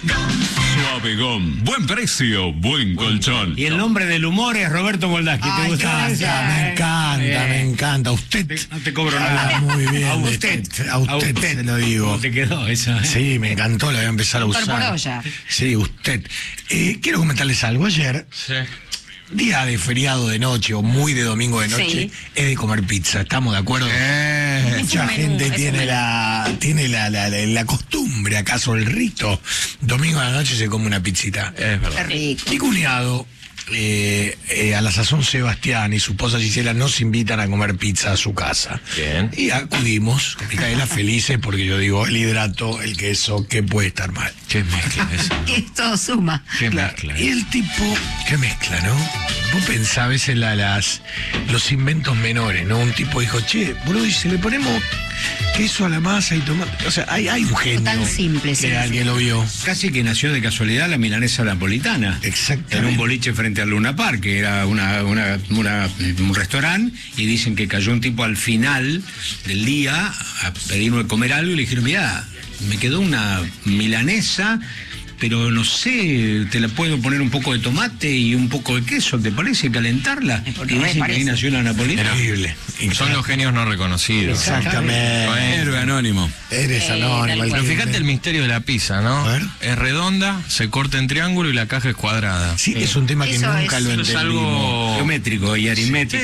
Suavegón, buen precio, buen colchón. Y el nombre del humor es Roberto Moldaski. ¿Te gusta? Me encanta. Usted. No te cobro nada. Muy bien. A usted se lo digo. ¿Cómo te quedó eso? Sí, me encantó, lo voy a empezar a usar. Incorporó ya. Sí, usted. Quiero comentarles algo. Ayer, día de feriado de noche o muy de domingo de noche, Sí. es de comer pizza. ¿Estamos de acuerdo? Mucha gente tiene la costumbre, acaso el rito. Domingo a la noche se come una pizzita. Es verdad. Es rico. Mi cuñado, a la sazón Sebastián y su esposa Gisela nos invitan a comer pizza a su casa. Bien. Y acudimos, Micaela felices, porque yo digo, el hidrato, el queso, ¿qué puede estar mal? Qué mezcla eso. Esto suma. Qué mezcla. Y el tipo, qué mezcla, ¿no? Vos pensás a veces los inventos menores, ¿no? Un tipo dijo, che, boludo, y si le ponemos queso a la masa y tomate. O sea, hay un genio Tan simple, que sí, alguien lo vio. Casi que nació de casualidad la milanesa napolitana. Exactamente. En un boliche frente al Luna Park, que era un restaurante, y dicen que cayó un tipo al final del día a pedirme comer algo y le dijeron, mirá, me quedó una milanesa, pero no sé, te la puedo poner un poco de tomate y un poco de queso, ¿te parece? Calentarla. Porque Y me dicen que ahí parece. nació la napolitana. Increíble. Son los genios no reconocidos. Exactamente. Héroe anónimo. Eres anónimo. Pero fíjate el misterio de la pizza, ¿no? A ver. Es redonda, se corta en triángulo y la caja es cuadrada. Sí, es un tema que Eso nunca es- lo Eso es entendimos. algo Geométrico y aritmético.